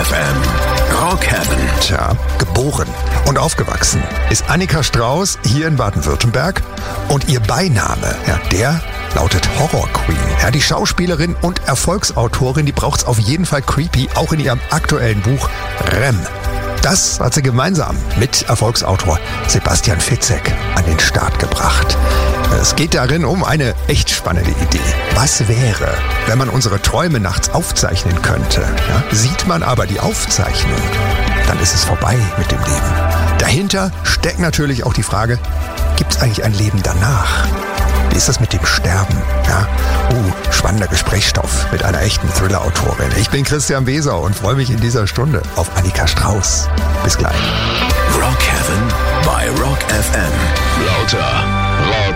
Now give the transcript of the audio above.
FM. Rock Heaven. Tja, geboren und aufgewachsen ist Annika Strauß hier in Baden-Württemberg. Und ihr Beiname, der lautet Horror Queen. Ja, die Schauspielerin und Erfolgsautorin, die braucht's auf jeden Fall creepy, auch in ihrem aktuellen Buch REM. Das hat sie gemeinsam mit Erfolgsautor Sebastian Fitzek an den Start gebracht. Es geht darin um eine echt spannende Idee. Was wäre, wenn man unsere Träume nachts aufzeichnen könnte? Ja, sieht man aber die Aufzeichnung, dann ist es vorbei mit dem Leben. Dahinter steckt natürlich auch die Frage, gibt es eigentlich ein Leben danach? Wie ist das mit dem Sterben? Ja, spannender Gesprächsstoff mit einer echten Thriller-Autorin. Ich bin Christian Weser und freue mich in dieser Stunde auf Annika Strauß. Bis gleich. Rock Heaven bei Rock FM. Lauter,